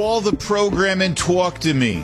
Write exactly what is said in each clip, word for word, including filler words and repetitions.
All the program and talk to me.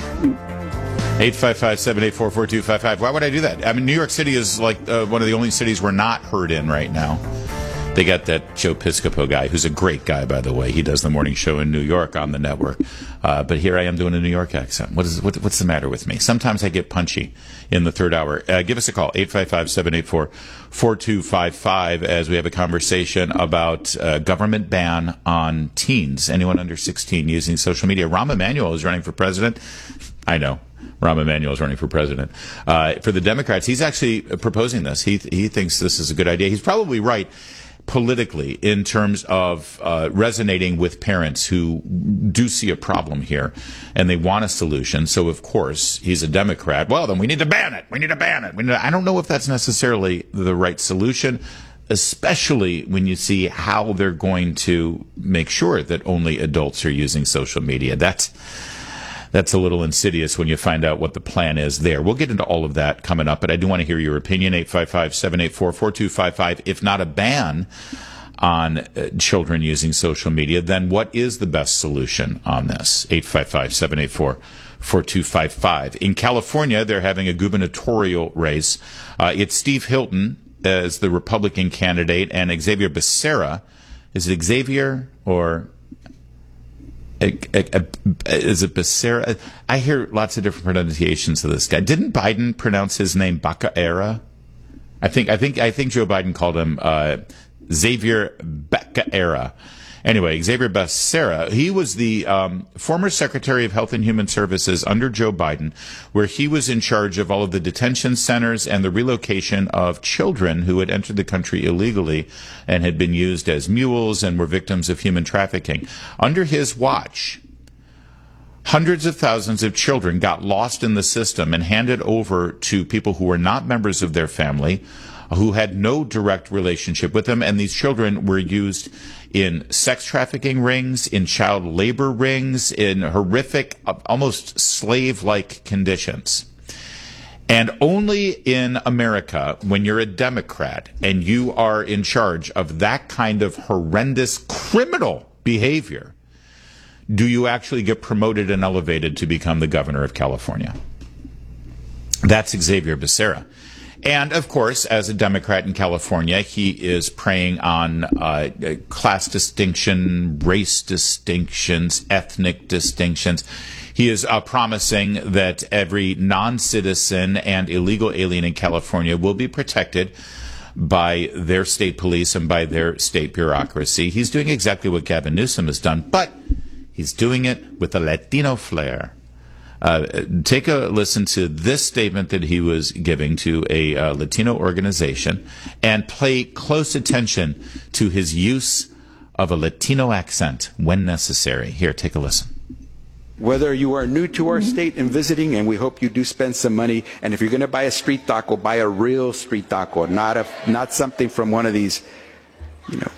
eight five five, seven eight four, four two five five. Why would I do that? I mean, New York City is like uh, one of the only cities we're not heard in right now. They got that Joe Piscopo guy, who's a great guy, by the way. He does the morning show in New York on the network. Uh, but here I am doing a New York accent. What is what, What's the matter with me? Sometimes I get punchy in the third hour. Uh, give us a call, eight five five, seven eight four, four two five five, as we have a conversation about uh, government ban on teens, anyone under sixteen using social media. Rahm Emanuel is running for president. I know. Rahm Emanuel is running for president. Uh, for the Democrats, he's actually proposing this. He he thinks this is a good idea. He's probably right politically in terms of uh, resonating with parents who do see a problem here and they want a solution. So, of course, he's a Democrat. Well, then we need to ban it. We need to ban it. We need to, I don't know if that's necessarily the right solution, especially when you see how they're going to make sure that only adults are using social media. That's That's a little insidious when you find out what the plan is there. We'll get into all of that coming up, but I do want to hear your opinion. eight five five, seven eight four, four two five five. If not a ban on uh, children using social media, then what is the best solution on this? eight five five, seven eight four, four two five five. In California, they're having a gubernatorial race. Uh, it's Steve Hilton as the Republican candidate and Xavier Becerra. Is it Xavier or... A, a, a, is it Becerra? I hear lots of different pronunciations of this guy. Didn't Biden pronounce his name Becerra? I think I think I think Joe Biden called him uh, Xavier Becerra. Anyway, Xavier Becerra, he was the um, former Secretary of Health and Human Services under Joe Biden, where he was in charge of all of the detention centers and the relocation of children who had entered the country illegally and had been used as mules and were victims of human trafficking. Under his watch, hundreds of thousands of children got lost in the system and handed over to people who were not members of their family, who had no direct relationship with them, and these children were used in sex trafficking rings, in child labor rings, in horrific, almost slave-like conditions. And only in America, when you're a Democrat and you are in charge of that kind of horrendous criminal behavior, do you actually get promoted and elevated to become the governor of California. That's Xavier Becerra. And, of course, as a Democrat in California, he is preying on uh, class distinction, race distinctions, ethnic distinctions. He is uh, promising that every non-citizen and illegal alien in California will be protected by their state police and by their state bureaucracy. He's doing exactly what Gavin Newsom has done, but he's doing it with a Latino flair. Uh, take a listen to this statement that he was giving to a uh, Latino organization and pay close attention to his use of a Latino accent when necessary. Here, take a listen. Whether you are new to our state and visiting, and we hope you do spend some money, and if you're going to buy a street taco, buy a real street taco, not a not something from one of these, you know.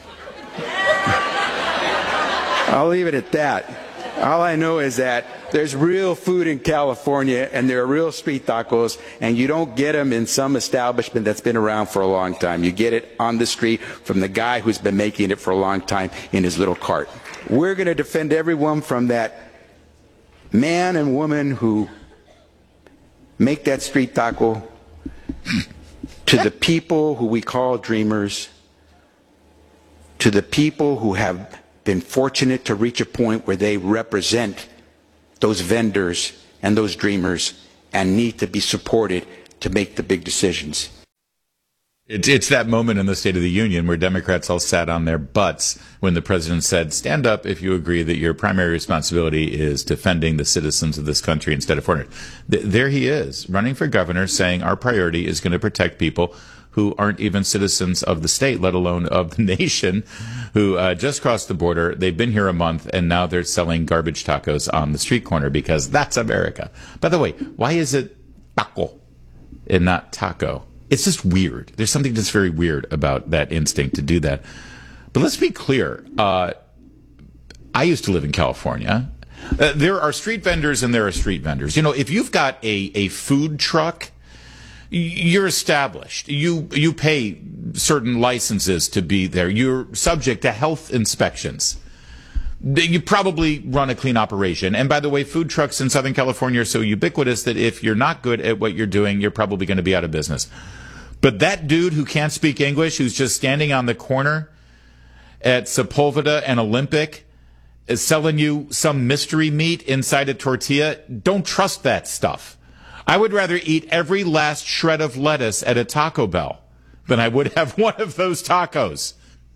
I'll leave it at that. All I know is that there's real food in California, and there are real street tacos, and you don't get them in some establishment that's been around for a long time. You get it on the street from the guy who's been making it for a long time in his little cart. We're going to defend everyone from that man and woman who make that street taco to the people who we call dreamers, to the people who have been fortunate to reach a point where they represent those vendors and those dreamers and need to be supported to make the big decisions. It's, it's that moment in the State of the Union where Democrats all sat on their butts when the president said, stand up if you agree that your primary responsibility is defending the citizens of this country instead of foreigners. Th- there he is, running for governor, saying our priority is going to protect people who aren't even citizens of the state, let alone of the nation, who uh, just crossed the border. They've been here a month, and now they're selling garbage tacos on the street corner because that's America. By the way, why is it taco and not taco? It's just weird. There's something just very weird about that instinct to do that. But let's be clear. Uh, I used to live in California. Uh, there are street vendors and there are street vendors. You know, if you've got a, a food truck, you're established. You you pay certain licenses to be there. You're subject to health inspections. you probably run a clean operation. And by the way, food trucks in Southern California are so ubiquitous that if you're not good at what you're doing, you're probably going to be out of business. But that dude who can't speak English, who's just standing on the corner at Sepulveda and Olympic, is selling you some mystery meat inside a tortilla, don't trust that stuff. I would rather eat every last shred of lettuce at a Taco Bell than I would have one of those tacos.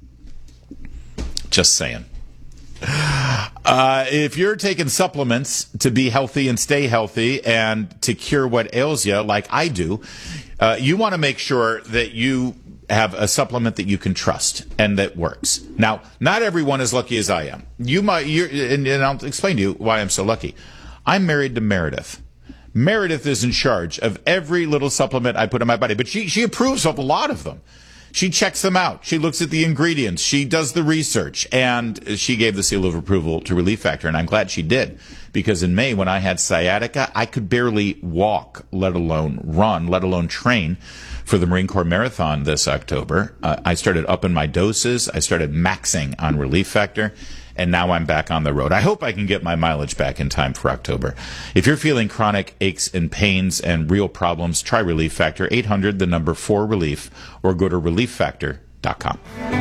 Just saying. Uh, if you're taking supplements to be healthy and stay healthy and to cure what ails you, like I do, uh, you want to make sure that you have a supplement that you can trust and that works. Now, not everyone is lucky as I am. You might, you're, and, and I'll explain to you why I'm so lucky. I'm married to Meredith. Meredith is in charge of every little supplement I put in my body, but she, she approves of a lot of them. She checks them out. She looks at the ingredients. She does the research, and she gave the seal of approval to Relief Factor, and I'm glad she did, because in May when I had sciatica, I could barely walk, let alone run, let alone train for the Marine Corps Marathon this October. Uh, I started upping my doses. I started maxing on Relief Factor, and now I'm back on the road. I hope I can get my mileage back in time for October. If you're feeling chronic aches and pains and real problems, try Relief Factor, eight hundred, the number four relief, or go to relief factor dot com.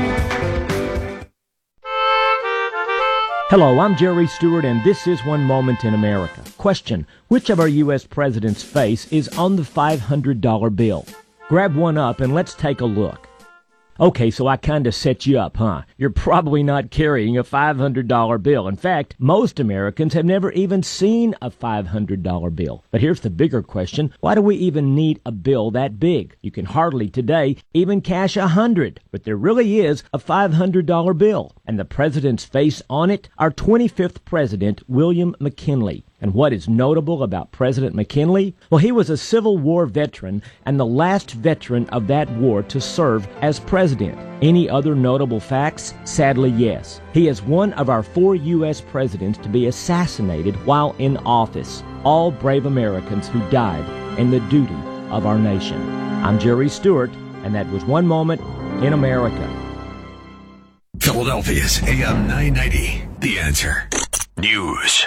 Hello, I'm Jerry Stewart, and this is One Moment in America. Question: which of our U S president's face is on the five hundred dollar bill? Grab one up and let's take a look. Okay, so I kind of set you up, huh? You're probably not carrying a five hundred dollar bill. In fact, most Americans have never even seen a five hundred dollar bill. But here's the bigger question. Why do we even need a bill that big? You can hardly today even cash a hundred. But there really is a five hundred dollar bill. And the president's face on it? Our twenty-fifth president, William McKinley. And what is notable about President McKinley? Well, he was a Civil War veteran and the last veteran of that war to serve as president. Any other notable facts? Sadly, yes. He is one of our four U S presidents to be assassinated while in office. All brave Americans who died in the duty of our nation. I'm Jerry Stewart, and that was One Moment in America. Philadelphia's A M nine ninety, The Answer. News.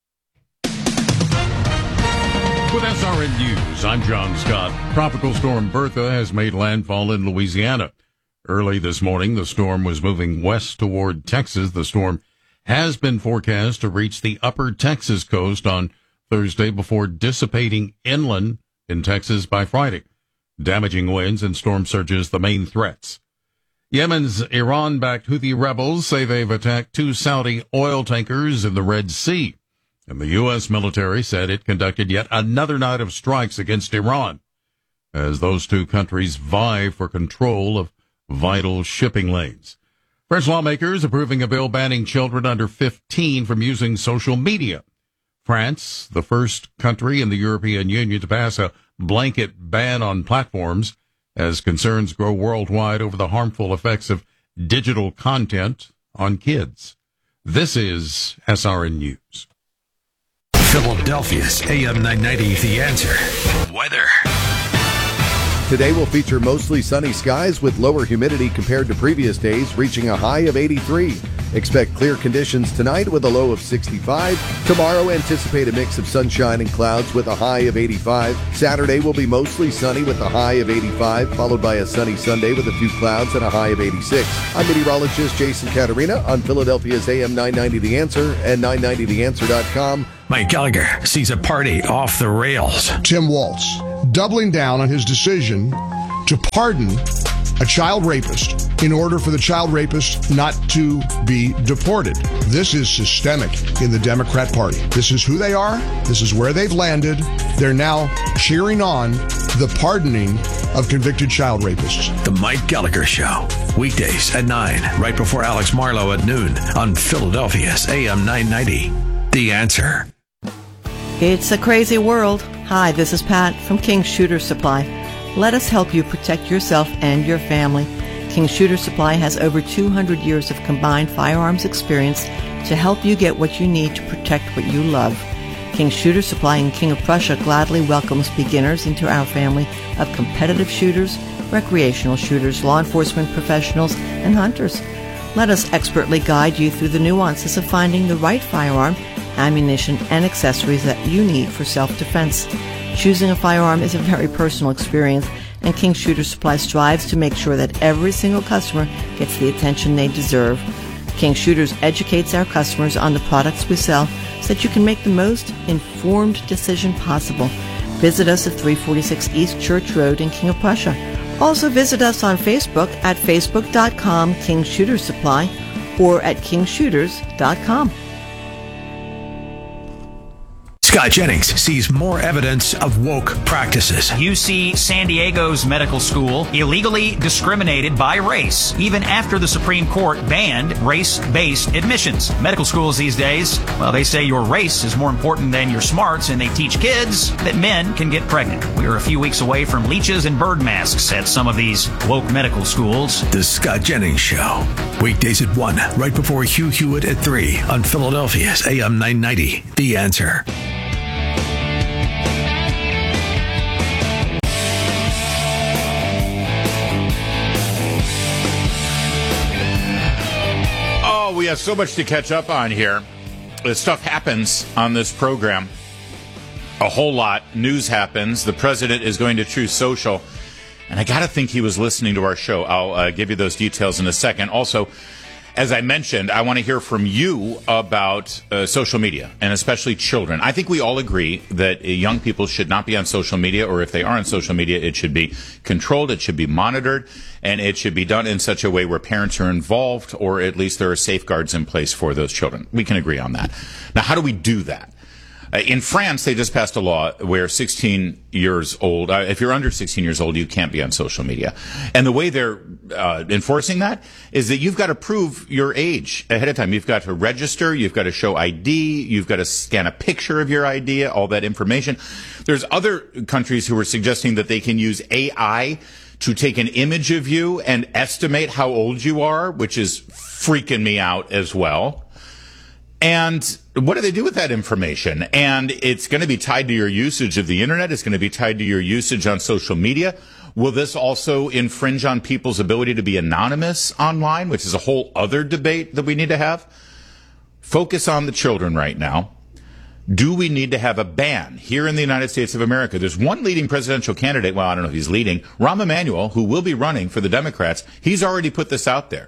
With S R N News, I'm John Scott. Tropical storm Bertha has made landfall in Louisiana. Early this morning, the storm was moving west toward Texas. The storm has been forecast to reach the upper Texas coast on Thursday before dissipating inland in Texas by Friday. Damaging winds and storm surges the main threats. Yemen's Iran-backed Houthi rebels say they've attacked two Saudi oil tankers in the Red Sea. And the U S military said it conducted yet another night of strikes against Iran as those two countries vie for control of vital shipping lanes. French lawmakers approving a bill banning children under fifteen from using social media. France, the first country in the European Union to pass a blanket ban on platforms as concerns grow worldwide over the harmful effects of digital content on kids. This is S R N News. Philadelphia's A M nine ninety, The Answer. Weather. Today will feature mostly sunny skies with lower humidity compared to previous days, reaching a high of eighty-three. Expect clear conditions tonight with a low of sixty-five. Tomorrow, anticipate a mix of sunshine and clouds with a high of eighty-five. Saturday will be mostly sunny with a high of eighty-five, followed by a sunny Sunday with a few clouds and a high of eighty-six. I'm meteorologist Jason Caterina on Philadelphia's A M nine ninety The Answer and nine ninety the answer dot com. Mike Gallagher sees a party off the rails. Tim Waltz doubling down on his decision to pardon a child rapist in order for the child rapist not to be deported. This is systemic in the Democrat Party. This is who they are. This is where they've landed. They're now cheering on the pardoning of convicted child rapists. The Mike Gallagher Show. Weekdays at nine, right before Alex Marlowe at noon on Philadelphia's A M nine ninety. The Answer. It's a crazy world. Hi, this is Pat from King Shooter Supply. Let us help you protect yourself and your family. King Shooter Supply has over two hundred years of combined firearms experience to help you get what you need to protect what you love. King Shooter Supply in King of Prussia gladly welcomes beginners into our family of competitive shooters, recreational shooters, law enforcement professionals, and hunters. Let us expertly guide you through the nuances of finding the right firearm, ammunition, and accessories that you need for self-defense. Choosing a firearm is a very personal experience, and King Shooter Supply strives to make sure that every single customer gets the attention they deserve. King Shooters educates our customers on the products we sell so that you can make the most informed decision possible. Visit us at three forty-six East Church Road in King of Prussia. Also visit us on Facebook at facebook dot com King Shooter Supply or at king shooters dot com. Scott Jennings sees more evidence of woke practices. U C San Diego's medical school illegally discriminated by race, even after the Supreme Court banned race-based admissions. Medical schools these days, well, they say your race is more important than your smarts, and they teach kids that men can get pregnant. We are a few weeks away from leeches and bird masks at some of these woke medical schools. The Scott Jennings Show. Weekdays at one, right before Hugh Hewitt at three on Philadelphia's A M nine ninety. The Answer. We have so much to catch up on here. This stuff happens on this program. A whole lot. News happens. The president is going to Truth Social. And I got to think he was listening to our show. I'll uh, give you those details in a second. Also, as I mentioned, I want to hear from you about uh, social media, and especially children. I think we all agree that uh, young people should not be on social media, or if they are on social media, it should be controlled, it should be monitored, and it should be done in such a way where parents are involved, or at least there are safeguards in place for those children. We can agree on that. Now, how do we do that? Uh, in France, they just passed a law where sixteen years old, uh, if you're under sixteen years old, you can't be on social media. And the way they're uh, enforcing that is that you've got to prove your age ahead of time. You've got to register, you've got to show I D, you've got to scan a picture of your I D, all that information. There's other countries who are suggesting that they can use A I to take an image of you and estimate how old you are, which is freaking me out as well. And what do they do with that information? And it's going to be tied to your usage of the internet. It's going to be tied to your usage on social media. Will this also infringe on people's ability to be anonymous online, which is a whole other debate that we need to have? Focus on the children right now. Do we need to have a ban here in the United States of America? There's one leading presidential candidate. Well, I don't know if he's leading. Rahm Emanuel, who will be running for the Democrats. He's already put this out there.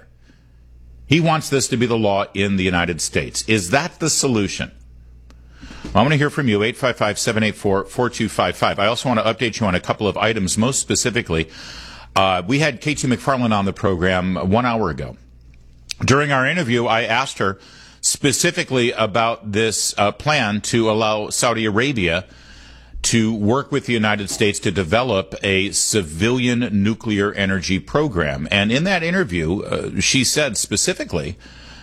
He wants this to be the law in the United States. Is that the solution? Well, I want to hear from you, eight five five, seven eight four, four two five five. I also want to update you on a couple of items. Most specifically, uh, we had Katie McFarland on the program one hour ago. During our interview, I asked her specifically about this uh, plan to allow Saudi Arabia to work with the United States to develop a civilian nuclear energy program. And in that interview, uh, she said specifically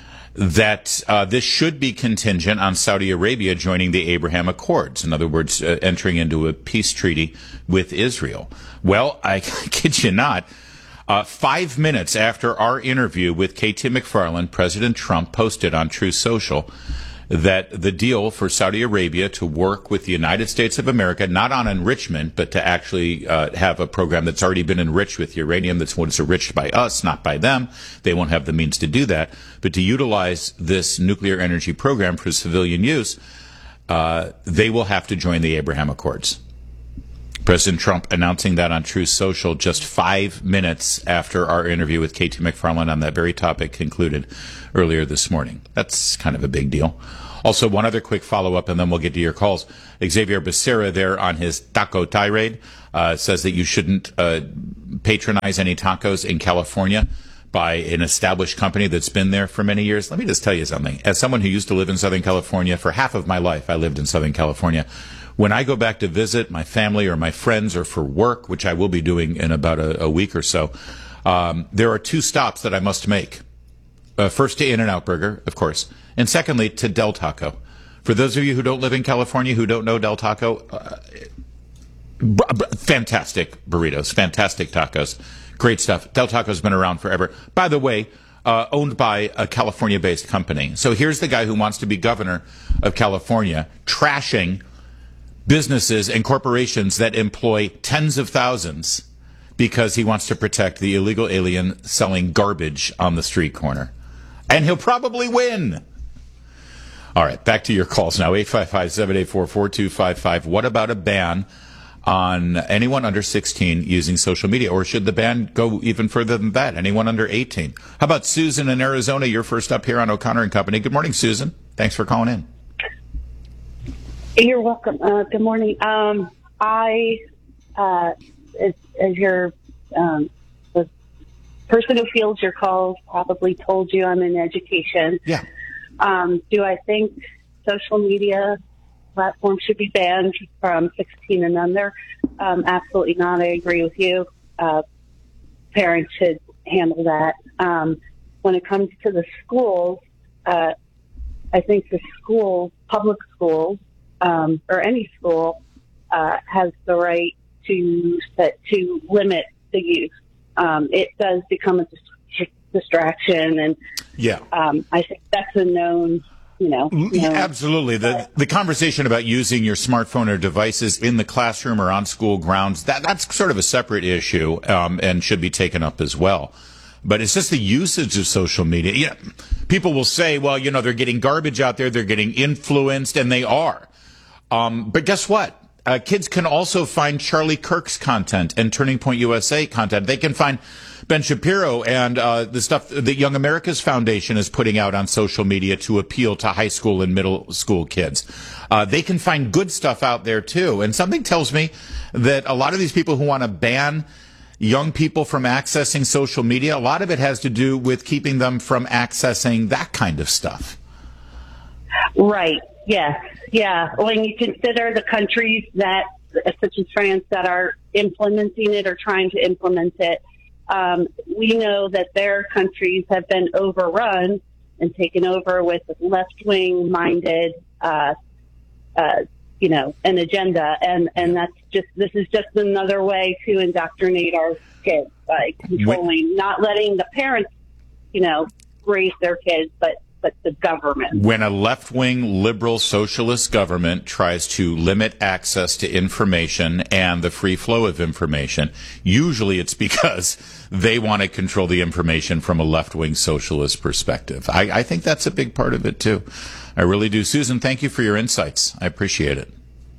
that uh, this should be contingent on Saudi Arabia joining the Abraham Accords. In other words, uh, entering into a peace treaty with Israel. Well, I kid you not, uh, five minutes after our interview with Katie McFarland, President Trump posted on Truth Social that the deal for Saudi Arabia to work with the United States of America, not on enrichment, but to actually uh, have a program that's already been enriched with uranium, that's what's enriched by us, not by them. They won't have the means to do that. But to utilize this nuclear energy program for civilian use, uh, they will have to join the Abraham Accords. President Trump announcing that on Truth Social just five minutes after our interview with Katie McFarland on that very topic concluded earlier this morning. That's kind of a big deal. Also, one other quick follow-up, and then we'll get to your calls. Xavier Becerra there on his taco tirade uh, says that you shouldn't uh, patronize any tacos in California by an established company that's been there for many years. Let me just tell you something. As someone who used to live in Southern California, for half of my life I lived in Southern California. When I go back to visit my family or my friends or for work, which I will be doing in about a, a week or so, um, there are two stops that I must make. Uh, first to In-N-Out Burger, of course, and secondly to Del Taco. For those of you who don't live in California, who don't know Del Taco, uh, b- b- fantastic burritos, fantastic tacos, great stuff. Del Taco's been around forever. By the way, uh, owned by a California-based company. So here's the guy who wants to be governor of California, trashing businesses and corporations that employ tens of thousands because he wants to protect the illegal alien selling garbage on the street corner. And he'll probably win. All right, back to your calls now. eight five five, seven eight four, four two five five. What about a ban on anyone under sixteen using social media? Or should the ban go even further than that? Anyone under eighteen? How about Susan in Arizona? You're first up here on O'Connor and Company. Good morning, Susan. Thanks for calling in. You're welcome. Uh, good morning. Um, I, uh, as, as your, um, the person who fields your calls probably told you, I'm in education. Yeah. Um, do I think social media platforms should be banned from sixteen and under? Um, absolutely not. I agree with you. Uh, parents should handle that. Um, when it comes to the schools, uh, I think the school, public schools, um, or any school, uh, has the right to set, to limit the use. Um, it does become a dis- distraction, and yeah, um, I think that's a known. You know, you know, absolutely. The the conversation about using your smartphone or devices in the classroom or on school grounds, that that's sort of a separate issue, um, and should be taken up as well. But it's just the usage of social media. You know, people will say, well, you know, they're getting garbage out there, they're getting influenced, and they are. Um, but guess what? Uh, kids can also find Charlie Kirk's content and Turning Point U S A content. They can find Ben Shapiro and uh, the stuff that Young America's Foundation is putting out on social media to appeal to high school and middle school kids. Uh, they can find good stuff out there, too. And something tells me that a lot of these people who want to ban young people from accessing social media, a lot of it has to do with keeping them from accessing that kind of stuff. Right. Yes. Yeah. When you consider the countries that, such as France, that are implementing it or trying to implement it, um, we know that their countries have been overrun and taken over with left-wing minded, uh, uh, you know, an agenda. And, and that's just, this is just another way to indoctrinate our kids by controlling, not letting the parents, you know, raise their kids, but but the government. When a left-wing liberal socialist government tries to limit access to information and the free flow of information, usually it's because they want to control the information from a left-wing socialist perspective. I, I think that's a big part of it, too. I really do. Susan, thank you for your insights. I appreciate it.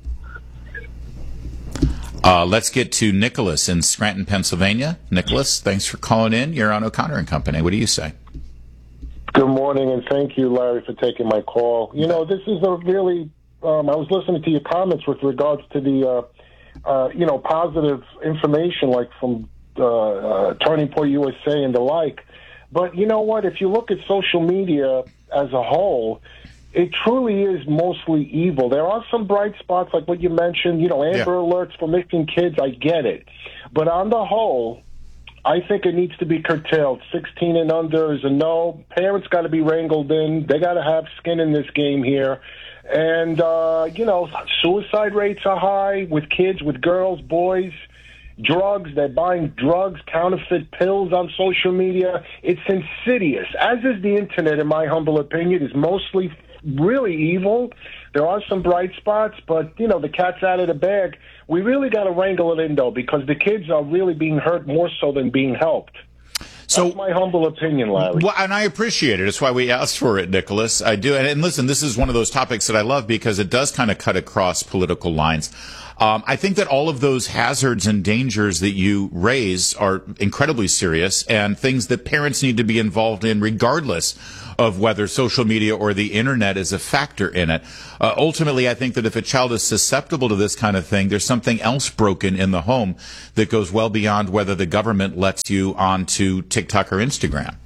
Uh, let's get to Nicholas in Scranton, Pennsylvania. Nicholas, thanks for calling in. You're on O'Connor and Company. What do you say? Good morning, and thank you, Larry, for taking my call. You know, this is a really, um, I was listening to your comments with regards to the, uh, uh, you know, positive information, like from uh, uh, Turning Point U S A and the like. But you know what? If you look at social media as a whole, it truly is mostly evil. There are some bright spots, like what you mentioned, you know, Amber yeah. Alerts for missing kids. I get it. But on the whole, I think it needs to be curtailed. sixteen and under is a no. Parents got to be wrangled in. They got to have skin in this game here. And, uh, you know, suicide rates are high with kids, with girls, boys, drugs. They're buying drugs, counterfeit pills on social media. It's insidious, as is the Internet, in my humble opinion. It's mostly really evil. There are some bright spots, but, you know, the cat's out of the bag. We really got to wrangle it in, though, because the kids are really being hurt more so than being helped. So, that's my humble opinion, Larry. Well, and I appreciate it. That's why we asked for it, Nicholas. I do. And, and listen, this is one of those topics that I love because it does kind of cut across political lines. Um, I think that all of those hazards and dangers that you raise are incredibly serious and things that parents need to be involved in regardless of whether social media or the Internet is a factor in it. Uh, ultimately, I think that if a child is susceptible to this kind of thing, there's something else broken in the home that goes well beyond whether the government lets you onto TikTok or Instagram.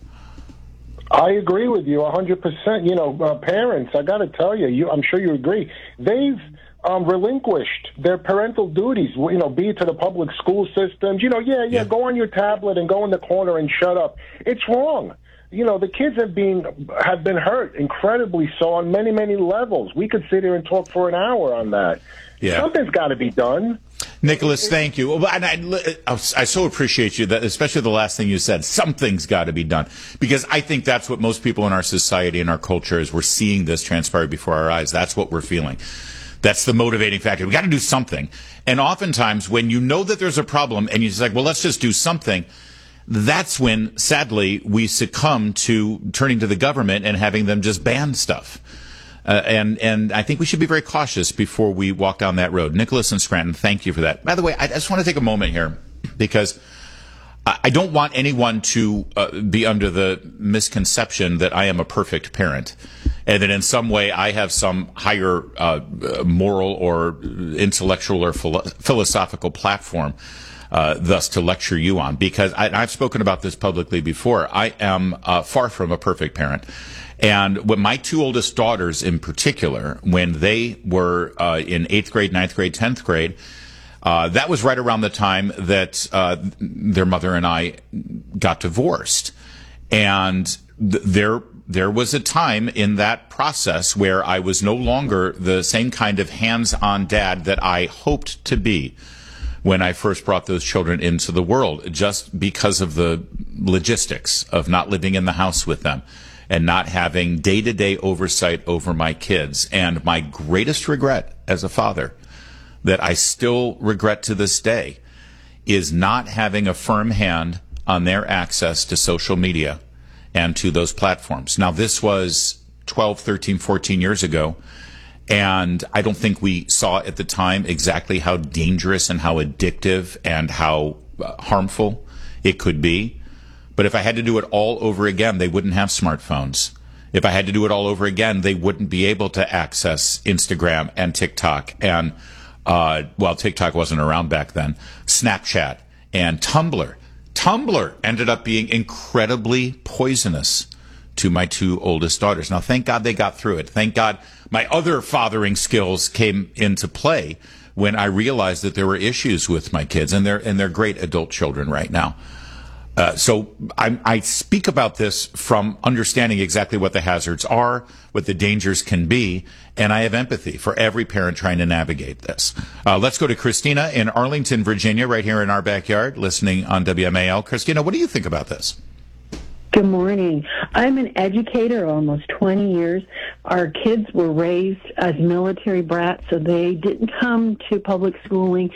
I agree with you one hundred percent. You know, uh, parents, I got to tell you, you, I'm sure you agree, they've um, relinquished their parental duties, you know, be it to the public school systems. You know, yeah, yeah, yeah, go on your tablet and go in the corner and shut up. It's wrong. You know, the kids have been have been hurt incredibly so on many, many levels. We could sit here and talk for an hour on that. Yeah. Something's got to be done. Nicholas, thank you. And I, I so appreciate you, that, especially the last thing you said. Something's got to be done. Because I think that's what most people in our society and our culture is. We're seeing this transpire before our eyes. That's what we're feeling. That's the motivating factor. We got to do something. And oftentimes, when you know that there's a problem and you're just like, well, let's just do something, that's when, sadly, we succumb to turning to the government and having them just ban stuff. Uh, and, and I think we should be very cautious before we walk down that road. Nicholas and Scranton, thank you for that. By the way, I just want to take a moment here because I don't want anyone to uh, be under the misconception that I am a perfect parent and that in some way I have some higher uh, moral or intellectual or philo- philosophical platform uh, thus to lecture you on. Because I, I've spoken about this publicly before. I am uh, far from a perfect parent. And when my two oldest daughters in particular, when they were uh, in eighth grade, ninth grade, tenth grade, Uh, that was right around the time that uh, their mother and I got divorced. And th- there there was a time in that process where I was no longer the same kind of hands-on dad that I hoped to be when I first brought those children into the world, just because of the logistics of not living in the house with them and not having day-to-day oversight over my kids. And my greatest regret as a father, that I still regret to this day, is not having a firm hand on their access to social media and to those platforms. Now, this was twelve, thirteen, fourteen years ago, and I don't think we saw at the time exactly how dangerous and how addictive and how harmful it could be. But if I had to do it all over again, they wouldn't have smartphones. If I had to do it all over again, they wouldn't be able to access Instagram and TikTok and Uh, well, TikTok wasn't around back then, Snapchat and Tumblr. Tumblr ended up being incredibly poisonous to my two oldest daughters. Now, thank God they got through it. Thank God my other fathering skills came into play when I realized that there were issues with my kids, and they're, and they're great adult children right now. Uh, so I, I speak about this from understanding exactly what the hazards are, what the dangers can be, and I have empathy for every parent trying to navigate this. Uh, let's go to Christina in Arlington, Virginia, right here in our backyard, listening on W M A L. Christina, what do you think about this? Good morning. I'm an educator almost twenty years. Our kids were raised as military brats, so they didn't come to public schooling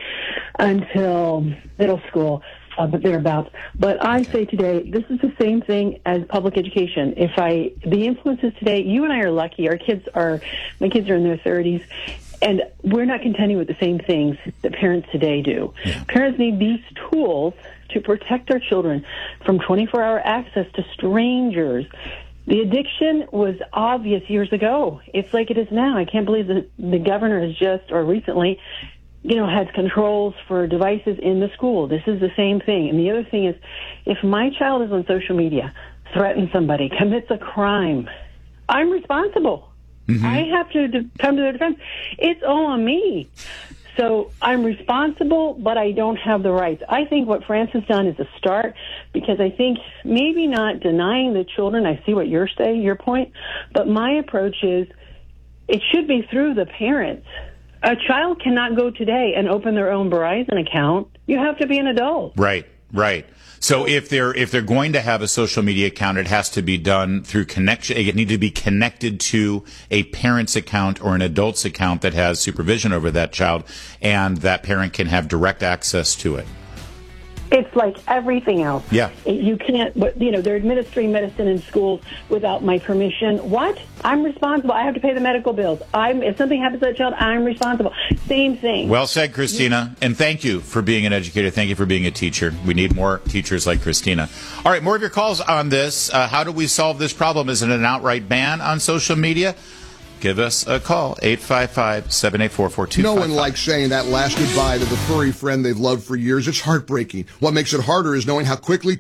until middle school. Uh, but thereabouts. But I say today, this is the same thing as public education. If I, the influences today, you and I are lucky. Our kids are, my kids are in their thirties, and we're not contending with the same things that parents today do. Yeah. Parents need these tools to protect our children from twenty-four hour access to strangers. The addiction was obvious years ago. It's like it is now. I can't believe that the governor has just, or recently, you know, has controls for devices in the school. This is the same thing. And the other thing is, if my child is on social media, threatens somebody, commits a crime, I'm responsible. Mm-hmm. I have to de- come to their defense. It's all on me. So I'm responsible, but I don't have the rights. I think what France has done is a start, because I think maybe not denying the children, I see what you're saying, your point, but my approach is it should be through the parents. A child cannot go today and open their own Verizon account. You have to be an adult. Right, right. So if they're if they're going to have a social media account, it has to be done through connection. It needs to be connected to a parent's account or an adult's account that has supervision over that child, and that parent can have direct access to it. It's like everything else. Yeah. You can't, you know, they're administering medicine in schools without my permission. What? I'm responsible. I have to pay the medical bills. I'm, if something happens to that child, I'm responsible. Same thing. Well said, Christina. And thank you for being an educator. Thank you for being a teacher. We need more teachers like Christina. All right, more of your calls on this. Uh, how do we solve this problem? Is it an outright ban on social media? Give us a call, eight five five, seven eight four, four two five five. No one likes saying that last goodbye to the furry friend they've loved for years. It's heartbreaking. What makes it harder is knowing how quickly